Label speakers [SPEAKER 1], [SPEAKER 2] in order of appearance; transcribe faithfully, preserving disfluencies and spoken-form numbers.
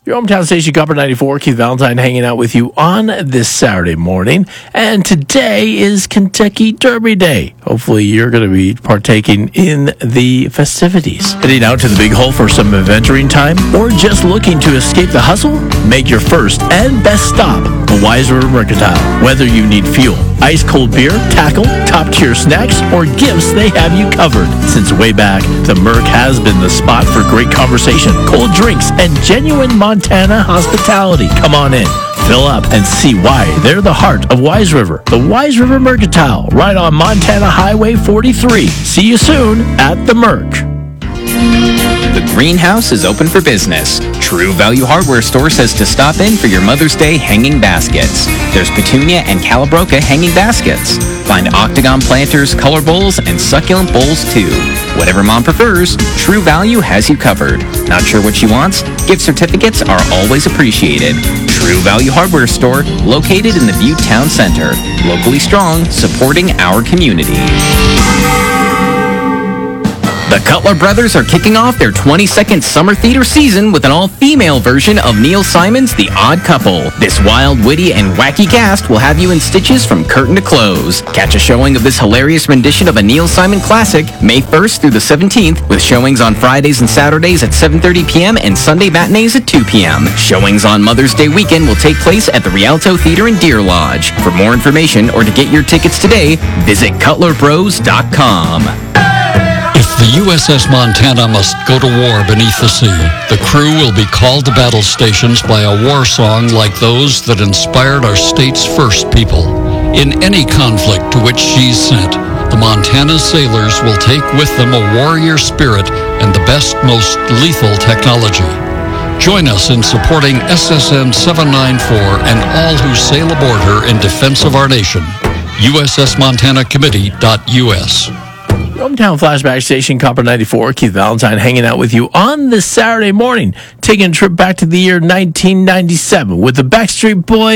[SPEAKER 1] Your hometown station, Copper ninety-four. Keith Valentine hanging out with you on this Saturday morning. And today is Kentucky Derby Day. Hopefully you're going to be partaking in the festivities. Heading out to the Big Hole for some adventuring time, or just looking to escape the hustle? Make your first and best stop the Wise River Mercantile. Whether you need fuel, ice-cold beer, tackle, top-tier snacks, or gifts, they have you covered. Since way back, the Merc has been the spot for great conversation, cold drinks, and genuine Montana hospitality. Come on in, fill up, and see why they're the heart of Wise River. The Wise River Mercantile, right on Montana Highway forty-three. See you soon at the Merc.
[SPEAKER 2] The greenhouse is open for business. True Value Hardware Store says to stop in for your Mother's Day hanging baskets. There's Petunia and Calabroca hanging baskets. Find octagon planters, color bowls, and succulent bowls too. Whatever mom prefers, True Value has you covered. Not sure what she wants? Gift certificates are always appreciated. True Value Hardware Store, located in the Butte Town Center. Locally strong, supporting our community. The Cutler Brothers are kicking off their twenty-second summer theater season with an all-female version of Neil Simon's The Odd Couple. This wild, witty, and wacky cast will have you in stitches from curtain to close. Catch a showing of this hilarious rendition of a Neil Simon classic May first through the seventeenth, with showings on Fridays and Saturdays at seven thirty p.m. and Sunday matinees at two p.m. Showings on Mother's Day weekend will take place at the Rialto Theater in Deer Lodge. For more information or to get your tickets today, visit cutler bros dot com.
[SPEAKER 3] If the U S S Montana must go to war beneath the sea, the crew will be called to battle stations by a war song like those that inspired our state's first people. In any conflict to which she's sent, the Montana sailors will take with them a warrior spirit and the best, most lethal technology. Join us in supporting S S N seven ninety-four and all who sail aboard her in defense of our nation. U S S Montana Committee dot U S.
[SPEAKER 1] Hometown Flashback Station, Copper ninety-four. Keith Valentine hanging out with you on this Saturday morning, taking a trip back to the year nineteen ninety-seven with the Backstreet Boys.